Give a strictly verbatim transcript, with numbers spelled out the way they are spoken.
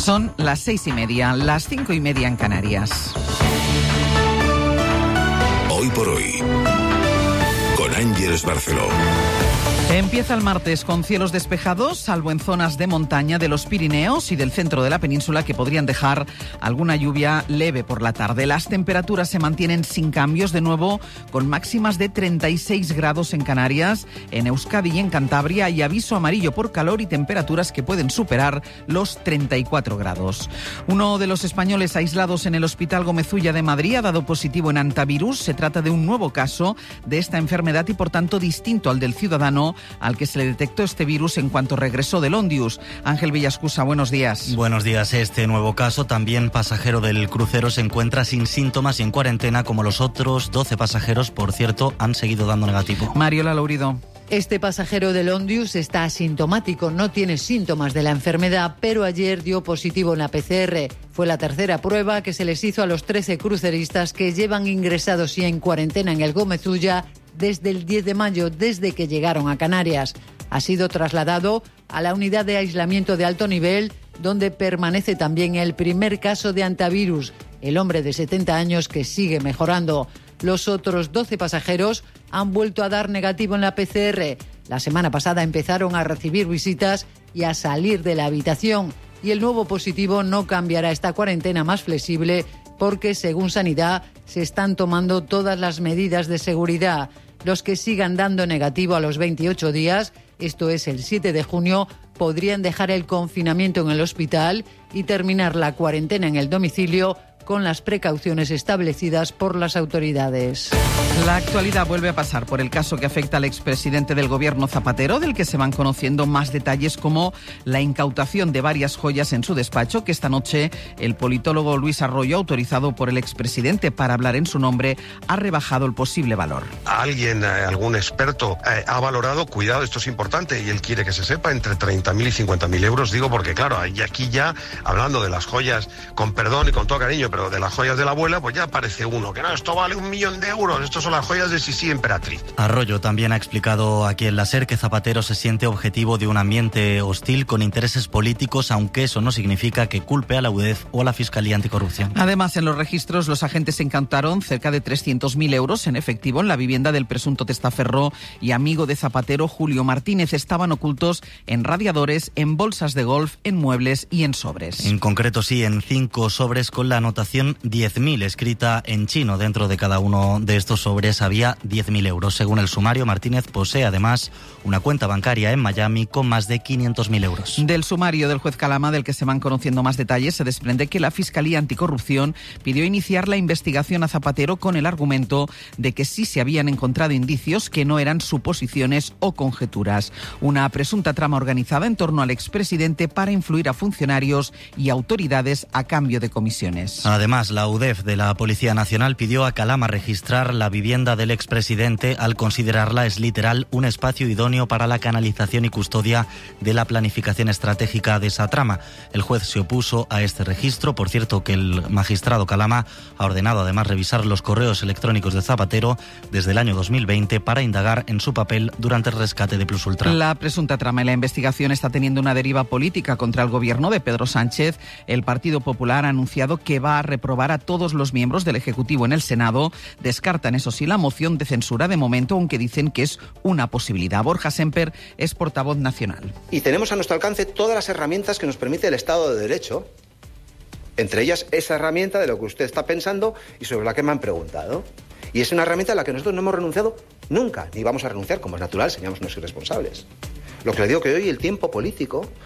Son las seis y media, las cinco y media en Canarias. Hoy por hoy, con Ángeles Barceló. Empieza el martes con cielos despejados, salvo en zonas de montaña de los Pirineos y del centro de la península que podrían dejar alguna lluvia leve por la tarde. Las temperaturas se mantienen sin cambios, de nuevo con máximas de treinta y seis grados en Canarias, en Euskadi y en Cantabria hay aviso amarillo por calor y temperaturas que pueden superar los treinta y cuatro grados. Uno de los españoles aislados en el Hospital Gómez Ulla de Madrid ha dado positivo en hantavirus. Se trata de un nuevo caso de esta enfermedad y por tanto distinto al del ciudadano al que se le detectó este virus en cuanto regresó del Ondius. Ángel Villascusa, buenos días. Buenos días. Este nuevo caso, también pasajero del crucero, se encuentra sin síntomas y en cuarentena, como los otros doce pasajeros, por cierto, han seguido dando negativo. Mariola Lourido. Este pasajero del Ondius está asintomático, no tiene síntomas de la enfermedad, pero ayer dio positivo en la P C R. Fue la tercera prueba que se les hizo a los trece cruceristas que llevan ingresados y en cuarentena en el Gómez Ulla desde el diez de mayo, desde que llegaron a Canarias. Ha sido trasladado a la unidad de aislamiento de alto nivel, donde permanece también el primer caso de hantavirus, el hombre de setenta años que sigue mejorando. Los otros doce pasajeros han vuelto a dar negativo en la P C R. La semana pasada empezaron a recibir visitas y a salir de la habitación. Y el nuevo positivo no cambiará esta cuarentena más flexible porque, según Sanidad, se están tomando todas las medidas de seguridad. Los que sigan dando negativo a los veintiocho días, esto es el siete de junio, podrían dejar el confinamiento en el hospital y terminar la cuarentena en el domicilio con las precauciones establecidas por las autoridades. La actualidad vuelve a pasar por el caso que afecta al expresidente del gobierno Zapatero, del que se van conociendo más detalles como la incautación de varias joyas en su despacho, que esta noche el politólogo Luis Arroyo, autorizado por el expresidente para hablar en su nombre, ha rebajado el posible valor. Alguien, eh, algún experto, eh, ha valorado, cuidado, esto es importante y él quiere que se sepa, entre treinta mil y cincuenta mil euros, digo porque claro, y aquí ya, hablando de las joyas, con perdón y con todo cariño, pero de las joyas de la abuela, pues ya aparece uno, que no, esto vale un millón de euros, estos son las joyas de Sisi Emperatriz. Arroyo también ha explicado aquí en la SER que Zapatero se siente objetivo de un ambiente hostil con intereses políticos, aunque eso no significa que culpe a la U D E F o a la Fiscalía Anticorrupción. Además, en los registros, los agentes incautaron cerca de trescientos mil euros en efectivo en la vivienda del presunto testaferro y amigo de Zapatero, Julio Martínez. Estaban ocultos en radiadores, en bolsas de golf, en muebles y en sobres. En concreto, sí, en cinco sobres con la anotación diez mil escrita en chino. Dentro de cada uno de estos sobres había diez mil euros. Según el sumario, Martínez posee además una cuenta bancaria en Miami con más de quinientos mil euros. Del sumario del juez Calama, del que se van conociendo más detalles, se desprende que la Fiscalía Anticorrupción pidió iniciar la investigación a Zapatero con el argumento de que sí se habían encontrado indicios que no eran suposiciones o conjeturas. Una presunta trama organizada en torno al expresidente para influir a funcionarios y autoridades a cambio de comisiones. Además, la U D E F de la Policía Nacional pidió a Calama registrar la vivienda del expresidente al considerarla, es literal, un espacio idóneo para la canalización y custodia de la planificación estratégica de esa trama. El juez se opuso a este registro. Por cierto, que el magistrado Calama ha ordenado además revisar los correos electrónicos de Zapatero desde el año dos mil veinte para indagar en su papel durante el rescate de Plus Ultra. La presunta trama y la investigación está teniendo una deriva política contra el gobierno de Pedro Sánchez. El Partido Popular ha anunciado que va a reprobar a todos los miembros del Ejecutivo en el Senado. Descartan, eso sí, la moción de censura de momento, aunque dicen que es una posibilidad. Borja Semper es portavoz nacional. Y tenemos a nuestro alcance todas las herramientas que nos permite el Estado de Derecho. Entre ellas, esa herramienta de lo que usted está pensando y sobre la que me han preguntado. Y es una herramienta a la que nosotros no hemos renunciado nunca, ni vamos a renunciar, como es natural, seríamos unos irresponsables. Lo que le digo que hoy el tiempo político